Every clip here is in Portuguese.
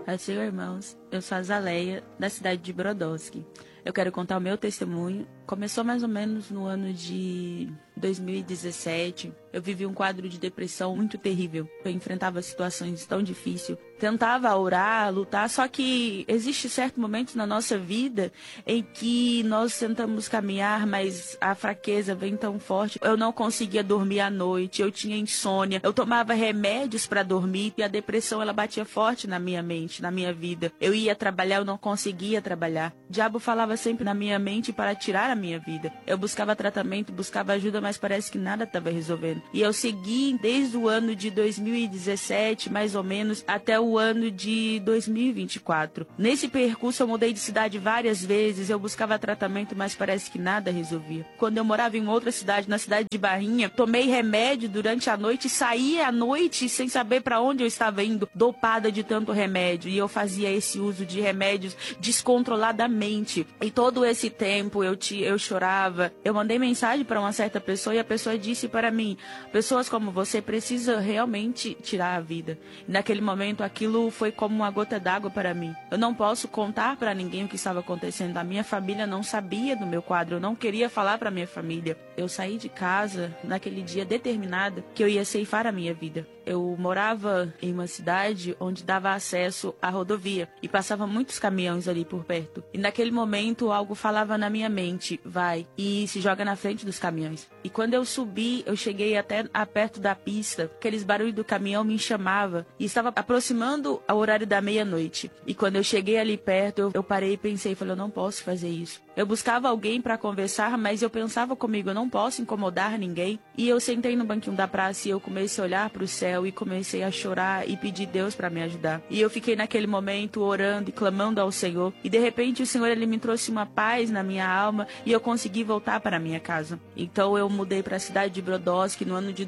Assim, irmãos, eu sou a Zaleia, da cidade de Brodowski. Eu quero contar o meu testemunho. Começou mais ou menos no ano de 2017. Eu vivi um quadro de depressão muito terrível. Eu enfrentava situações tão difíceis. Tentava orar, lutar, só que existe certos momentos na nossa vida em que nós tentamos caminhar, mas a fraqueza vem tão forte. Eu não conseguia dormir à noite, eu tinha insônia, eu tomava remédios para dormir e a depressão ela batia forte na minha mente, na minha vida. Eu ia trabalhar, eu não conseguia trabalhar. O diabo falava sempre na minha mente para tirar a minha vida. Eu buscava tratamento, buscava ajuda, mas parece que nada estava resolvendo. E eu segui desde o ano de 2017, mais ou menos, até o ano de 2024. Nesse percurso eu mudei de cidade várias vezes, eu buscava tratamento, mas parece que nada resolvia. Quando eu morava em outra cidade, na cidade de Barrinha, tomei remédio durante a noite, saía à noite sem saber para onde eu estava indo, dopada de tanto remédio. E eu fazia esse uso de remédios descontroladamente. E todo esse tempo eu chorava. Eu mandei mensagem para uma certa pessoa e a pessoa disse para mim: pessoas como você precisam realmente tirar a vida. E naquele momento aquilo foi como uma gota d'água para mim. Eu não posso contar para ninguém o que estava acontecendo. A minha família não sabia do meu quadro. Eu não queria falar para minha família. Eu saí de casa naquele dia determinada que eu ia ceifar a minha vida. Eu morava em uma cidade onde dava acesso à rodovia e passava muitos caminhões ali por perto. E naquele momento algo falava na minha mente: vai e se joga na frente dos caminhões. E quando eu subi, eu cheguei até perto da pista. Aqueles barulhos do caminhão me chamavam e estava aproximando ao horário da meia-noite. E quando eu cheguei ali perto, eu parei e pensei, falei, eu não posso fazer isso. Eu buscava alguém para conversar, mas eu pensava comigo, eu não posso incomodar ninguém. E eu sentei no banquinho da praça e eu comecei a olhar para o céu e comecei a chorar e pedir Deus para me ajudar. E eu fiquei naquele momento orando e clamando ao Senhor. E de repente o Senhor ele me trouxe uma paz na minha alma e eu consegui voltar para minha casa. Então eu mudei para a cidade de Brodowski no ano de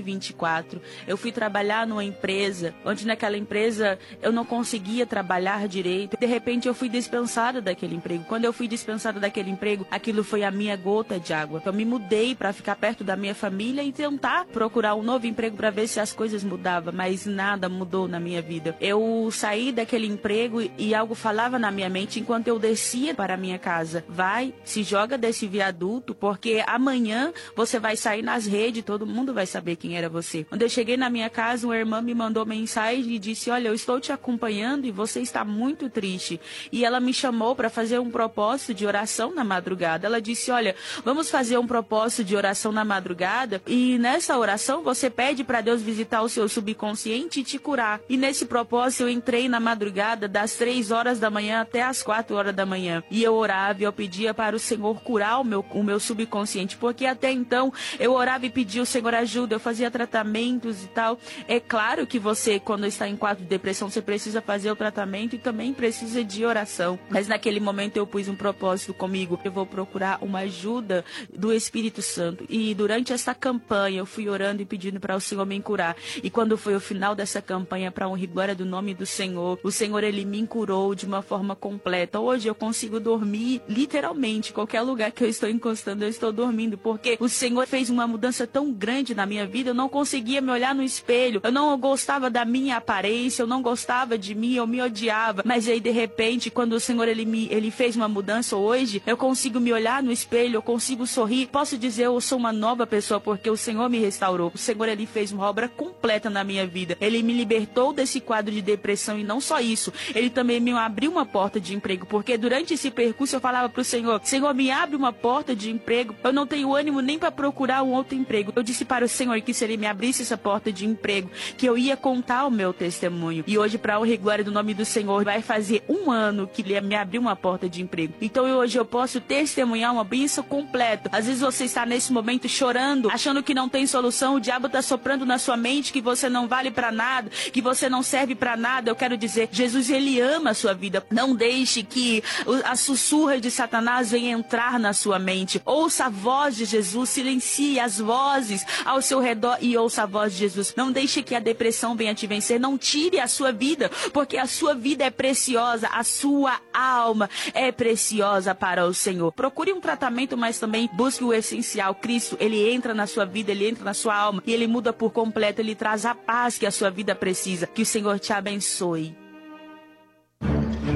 2024. Eu fui trabalhar numa empresa, onde naquela empresa eu não conseguia trabalhar direito. De repente eu fui dispensada daquele emprego. Quando eu fui dispensada daquele emprego, aquilo foi a minha gota de água. Eu me mudei para ficar perto da minha família e tentar procurar um novo emprego para ver se as coisas mudavam, mas nada mudou na minha vida. Eu saí daquele emprego e algo falava na minha mente enquanto eu descia para a minha casa: vai, se joga desse viaduto, porque amanhã você vai sair nas redes, todo mundo vai saber quem era você. Quando eu cheguei na minha casa, uma irmã me mandou mensagem e disse: olha, eu estou te acompanhando e você está muito triste. E ela me chamou para fazer um propósito de oração na madrugada. Ela disse: olha, vamos fazer um propósito de oração na madrugada e nessa oração você pede para Deus visitar o seu subconsciente e te curar. E nesse propósito eu entrei na madrugada das 3 horas da manhã até as 4 horas da manhã. E eu orava e eu pedia para o Senhor curar o meu subconsciente, porque até então eu orava e pedia: o Senhor ajuda, eu fazia tratamentos e tal. É claro que você, quando está em quadro de depressão, você precisa fazer o tratamento e também precisa de oração. Mas naquele momento eu pus um propósito comigo: eu vou procurar uma ajuda do Espírito Santo. E durante essa campanha eu fui orando e pedindo para o Senhor me curar. E quando foi o final dessa campanha, para honra e glória do nome do Senhor, o Senhor ele me curou de uma forma completa. Hoje eu consigo dormir literalmente, qualquer lugar que eu estou encostando eu estou dormindo, porque o Senhor fez uma mudança tão grande na minha vida. Eu não conseguia me olhar no espelho, eu não gostava da minha aparência, eu não gostava de mim, eu me odiava. Mas aí de repente, quando o Senhor ele fez uma mudança, hoje eu consigo me olhar no espelho, eu consigo sorrir, posso dizer eu sou uma nova pessoa, porque o Senhor me restaurou. O Senhor ele fez uma obra completa na minha vida. Ele me libertou desse quadro de depressão e não só isso, ele também me abriu uma porta de emprego, porque durante esse percurso eu falava pro Senhor: Senhor, me abre uma porta de emprego, eu não tenho ânimo nem para procurar um outro emprego. Eu disse para o Senhor que se ele me abrisse essa porta de emprego, que eu ia contar o meu testemunho. E hoje, para honra e glória do nome do Senhor, vai fazer 1 ano que ele me abriu uma porta de emprego. Então hoje eu posso testemunhar uma bênção completa. Às vezes você está nesse momento chorando, achando que não tem solução, o diabo está soprando na sua mente que você não vale para nada, que você não serve para nada. Eu quero dizer, Jesus ele ama a sua vida. Não deixe que a sussurra de Satanás venha entrar na sua mente. Ouça a voz de Jesus, silencie as vozes ao seu redor e ouça a voz de Jesus. Não deixe que a depressão venha te vencer, não tire a sua vida, porque a sua vida é preciosa, a sua alma é preciosa para o Senhor. Procure um tratamento, mas também busque o essencial. Cristo, ele entra na sua vida, ele entra na sua alma e ele muda por completo, ele traz a paz que a sua vida precisa. Que o Senhor te abençoe.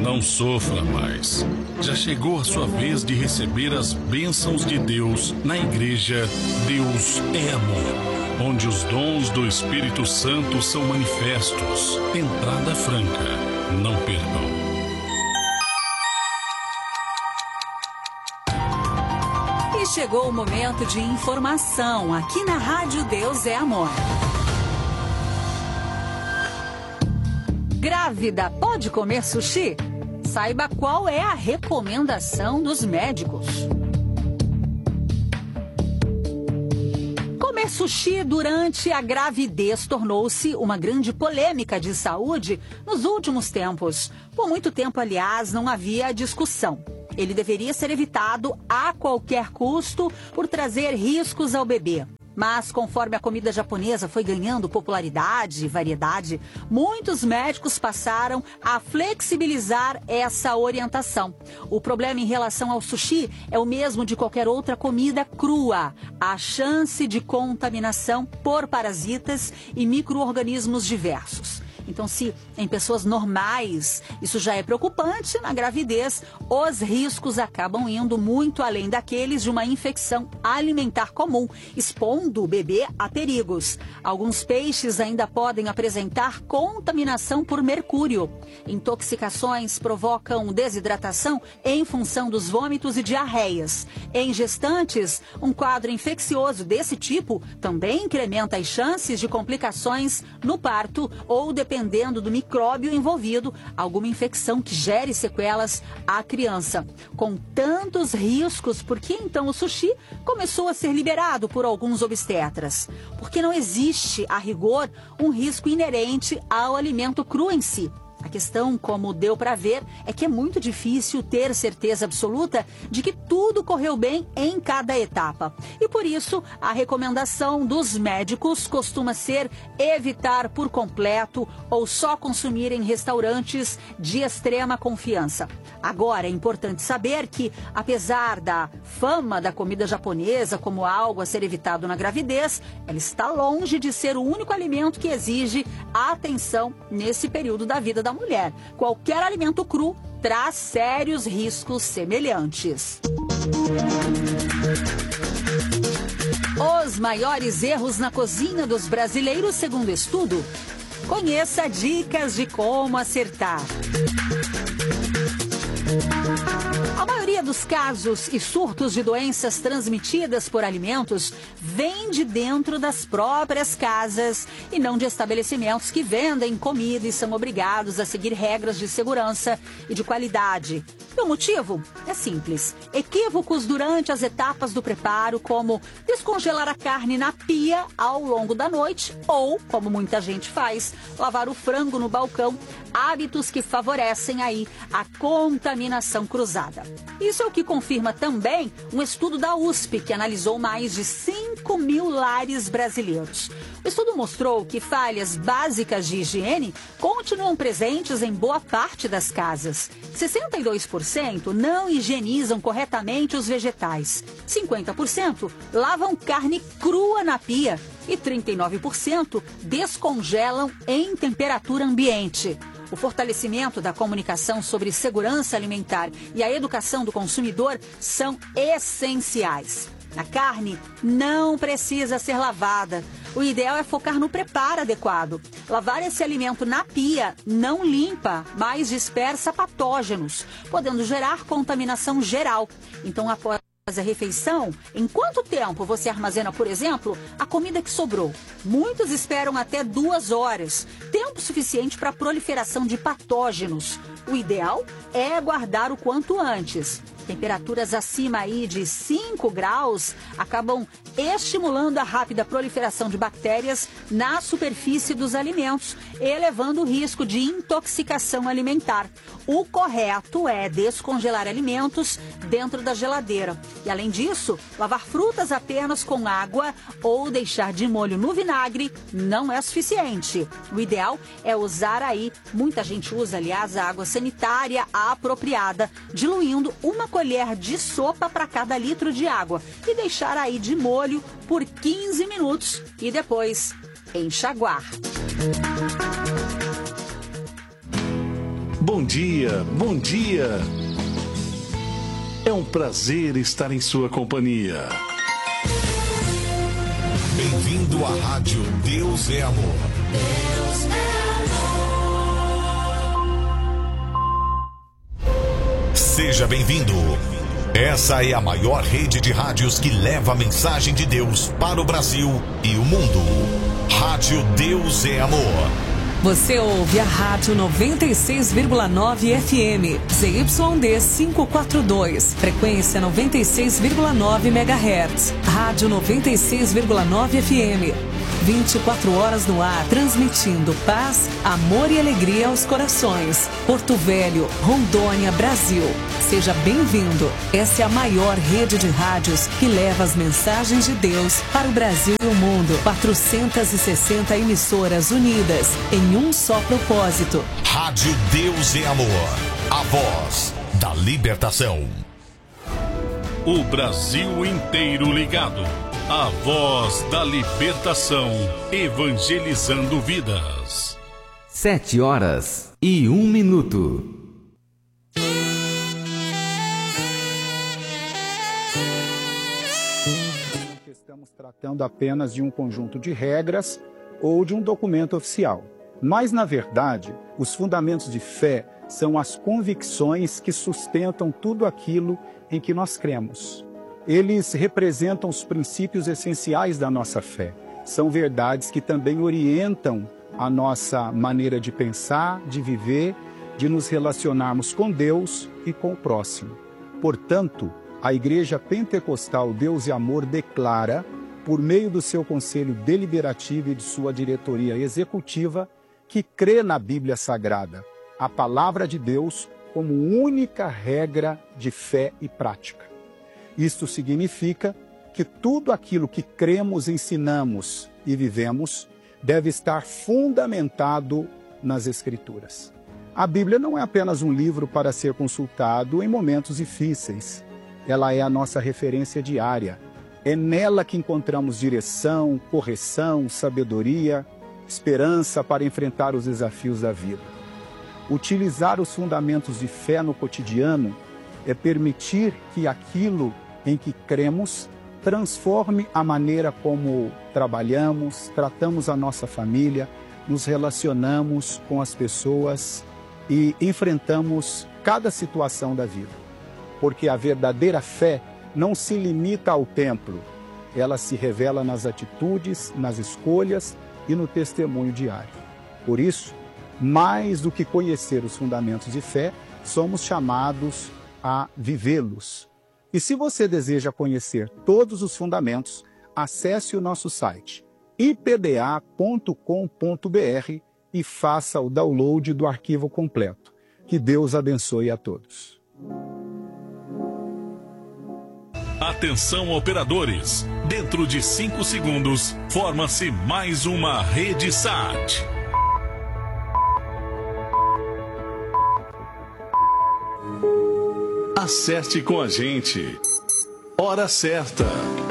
Não sofra mais. Já chegou a sua vez de receber as bênçãos de Deus na igreja Deus é Amor, onde os dons do Espírito Santo são manifestos. Entrada franca. Não percam. E chegou o momento de informação aqui na Rádio Deus é Amor. Grávida pode comer sushi? Saiba qual é a recomendação dos médicos. Comer sushi durante a gravidez tornou-se uma grande polêmica de saúde nos últimos tempos. Por muito tempo, aliás, não havia discussão. Ele deveria ser evitado a qualquer custo por trazer riscos ao bebê. Mas, conforme a comida japonesa foi ganhando popularidade e variedade, muitos médicos passaram a flexibilizar essa orientação. O problema em relação ao sushi é o mesmo de qualquer outra comida crua: a chance de contaminação por parasitas e micro-organismos diversos. Então, se em pessoas normais isso já é preocupante, na gravidez os riscos acabam indo muito além daqueles de uma infecção alimentar comum, expondo o bebê a perigos. Alguns peixes ainda podem apresentar contaminação por mercúrio. Intoxicações provocam desidratação em função dos vômitos e diarreias. Em gestantes, um quadro infeccioso desse tipo também incrementa as chances de complicações no parto ou, dependendo do micróbio envolvido, alguma infecção que gere sequelas à criança. Com tantos riscos, por que então o sushi começou a ser liberado por alguns obstetras? Porque não existe, a rigor, um risco inerente ao alimento cru em si. A questão, como deu para ver, é que é muito difícil ter certeza absoluta de que tudo correu bem em cada etapa. E por isso, a recomendação dos médicos costuma ser evitar por completo ou só consumir em restaurantes de extrema confiança. Agora, é importante saber que, apesar da fama da comida japonesa como algo a ser evitado na gravidez, ela está longe de ser o único alimento que exige atenção nesse período da vida da mulher. Qualquer alimento cru traz sérios riscos semelhantes. Os maiores erros na cozinha dos brasileiros, segundo estudo. Conheça dicas de como acertar. A maioria dos casos e surtos de doenças transmitidas por alimentos vem de dentro das próprias casas e não de estabelecimentos que vendem comida e são obrigados a seguir regras de segurança e de qualidade. E o motivo é simples: equívocos durante as etapas do preparo, como descongelar a carne na pia ao longo da noite ou, como muita gente faz, lavar o frango no balcão, hábitos que favorecem aí a contaminação cruzada. Isso é o que confirma também um estudo da USP, que analisou mais de 5.000 lares brasileiros. O estudo mostrou que falhas básicas de higiene continuam presentes em boa parte das casas. 62% não higienizam corretamente os vegetais, 50% lavam carne crua na pia e 39% descongelam em temperatura ambiente. O fortalecimento da comunicação sobre segurança alimentar e a educação do consumidor são essenciais. A carne não precisa ser lavada. O ideal é focar no preparo adequado. Lavar esse alimento na pia não limpa, mas dispersa patógenos, podendo gerar contaminação geral. Então, após a refeição, em quanto tempo você armazena, por exemplo, a comida que sobrou? Muitos esperam até 2 horas, tempo suficiente para a proliferação de patógenos. O ideal é guardar o quanto antes. Temperaturas acima aí de 5 graus acabam estimulando a rápida proliferação de bactérias na superfície dos alimentos, elevando o risco de intoxicação alimentar. O correto é descongelar alimentos dentro da geladeira. E além disso, lavar frutas apenas com água ou deixar de molho no vinagre não é suficiente. O ideal é usar aí, muita gente usa, aliás, a água sanitária apropriada, diluindo 1 colher de sopa para cada litro de água e deixar aí de molho por 15 minutos e depois enxaguar. Bom dia, bom dia. É um prazer estar em sua companhia. Bem-vindo à Rádio Deus é Amor. Deus é amor. Seja bem-vindo. Essa é a maior rede de rádios que leva a mensagem de Deus para o Brasil e o mundo. Rádio Deus é Amor. Você ouve a Rádio 96,9 FM, ZYD 542, frequência 96,9 MHz. Rádio 96,9 FM, 24 horas no ar, transmitindo paz, amor e alegria aos corações. Porto Velho, Rondônia, Brasil. Seja bem-vindo. Essa é a maior rede de rádios que leva as mensagens de Deus para o Brasil e o mundo. 460 emissoras unidas em um só propósito. Rádio Deus é Amor, a voz da libertação. O Brasil inteiro ligado. A voz da libertação, evangelizando vidas. 7h01. Estamos tratando apenas de um conjunto de regras ou de um documento oficial. Mas, na verdade, os fundamentos de fé são as convicções que sustentam tudo aquilo em que nós cremos. Eles representam os princípios essenciais da nossa fé. São verdades que também orientam a nossa maneira de pensar, de viver, de nos relacionarmos com Deus e com o próximo. Portanto, a Igreja Pentecostal Deus e Amor declara, por meio do seu Conselho Deliberativo e de sua diretoria executiva, que crê na Bíblia Sagrada, a Palavra de Deus, como única regra de fé e prática. Isto significa que tudo aquilo que cremos, ensinamos e vivemos deve estar fundamentado nas Escrituras. A Bíblia não é apenas um livro para ser consultado em momentos difíceis. Ela é a nossa referência diária. É nela que encontramos direção, correção, sabedoria, esperança para enfrentar os desafios da vida. Utilizar os fundamentos de fé no cotidiano é permitir que aquilo em que cremos transforme a maneira como trabalhamos, tratamos a nossa família, nos relacionamos com as pessoas e enfrentamos cada situação da vida. Porque a verdadeira fé não se limita ao templo, ela se revela nas atitudes, nas escolhas e no testemunho diário. Por isso, mais do que conhecer os fundamentos de fé, somos chamados a vivê-los. E se você deseja conhecer todos os fundamentos, acesse o nosso site ipda.com.br e faça o download do arquivo completo. Que Deus abençoe a todos. Atenção, operadores. Dentro de 5 segundos, forma-se mais uma rede SAT. Acerte com a gente. Hora certa.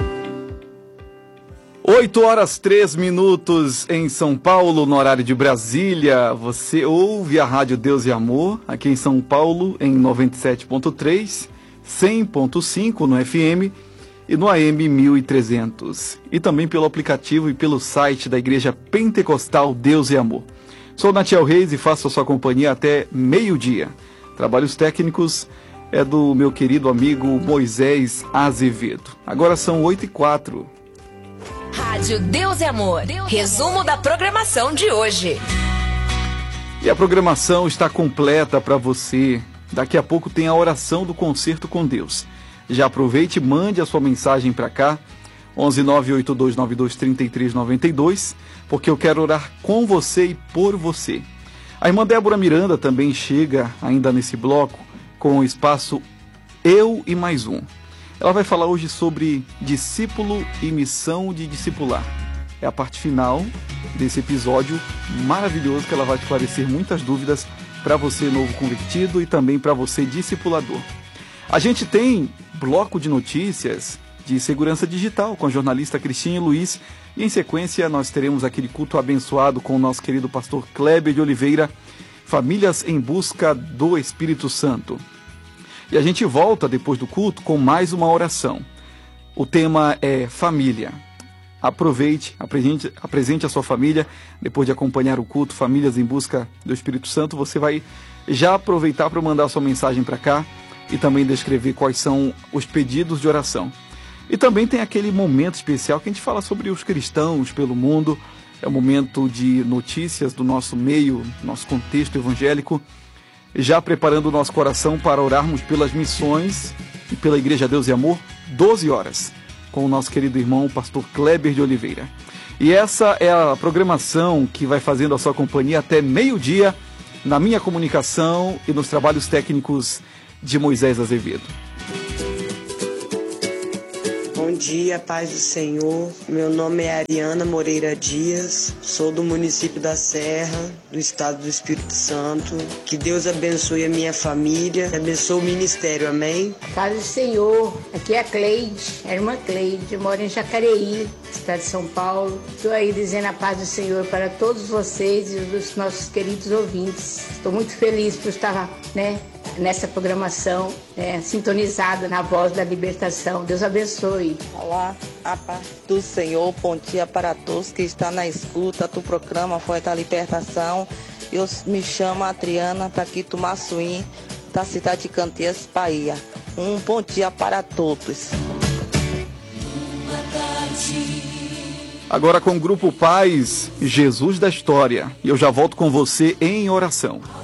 8h03 em São Paulo, no horário de Brasília. Você ouve a Rádio Deus e Amor, aqui em São Paulo, em 97.3, 100.5 no FM e no AM 1300. E também pelo aplicativo e pelo site da Igreja Pentecostal Deus e Amor. Sou Natiel Reis e faço a sua companhia até meio-dia. Trabalhos técnicos é do meu querido amigo Moisés Azevedo. Agora são 8h04. Rádio Deus e Amor. Resumo da programação de hoje. E a programação está completa para você. Daqui a pouco tem a oração do concerto com Deus. Já aproveite e mande a sua mensagem para cá, 11982923392, porque eu quero orar com você e por você. A irmã Débora Miranda também chega ainda nesse bloco com o espaço Eu e Mais Um. Ela vai falar hoje sobre discípulo e missão de discipular. É a parte final desse episódio maravilhoso que ela vai esclarecer muitas dúvidas para você novo convertido e também para você discipulador. A gente tem bloco de notícias de segurança digital com a jornalista Cristina Luiz e em sequência nós teremos aquele culto abençoado com o nosso querido pastor Kleber de Oliveira Famílias em Busca do Espírito Santo. E a gente volta depois do culto com mais uma oração. O tema é família. Aproveite, apresente a sua família. Depois de acompanhar o culto Famílias em Busca do Espírito Santo, você vai já aproveitar para mandar sua mensagem para cá e também descrever quais são os pedidos de oração. E também tem aquele momento especial que a gente fala sobre os cristãos pelo mundo. É o momento de notícias do nosso meio, nosso contexto evangélico, já preparando o nosso coração para orarmos pelas missões e pela Igreja Deus e Amor, 12 horas, com o nosso querido irmão, o pastor Kleber de Oliveira. E essa é a programação que vai fazendo a sua companhia até meio-dia, na minha comunicação e nos trabalhos técnicos de Moisés Azevedo. Bom dia, paz do Senhor. Meu nome é Ariana Moreira Dias, sou do município da Serra, do estado do Espírito Santo. Que Deus abençoe a minha família, abençoe o ministério, amém? Paz do Senhor, aqui é a Cleide, a irmã Cleide, eu moro em Jacareí, estado de São Paulo. Estou aí dizendo a paz do Senhor para todos vocês e os nossos queridos ouvintes. Estou muito feliz por estar, nessa programação, sintonizada na voz da libertação. Deus abençoe. Olá, a paz do Senhor, bom dia para todos que estão na escuta do programa Foi da Libertação. Eu me chamo Adriana, daqui do Massuim, da cidade de Canteias, Bahia. Um bom dia para todos. Agora com o Grupo Paz, Jesus da História. E eu já volto com você em oração.